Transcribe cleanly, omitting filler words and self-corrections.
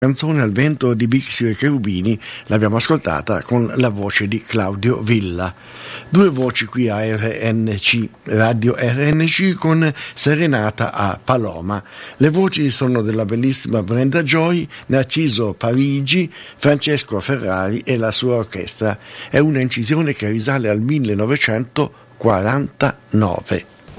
Canzone al vento di Bixio e Cherubini l'abbiamo ascoltata con la voce di Claudio Villa. Due voci qui a RNC, Radio RNC, con Serenata a Paloma. Le voci sono della bellissima Brenda Joy, Narciso Parigi, Francesco Ferrari e la sua orchestra. È una incisione che risale al 1949.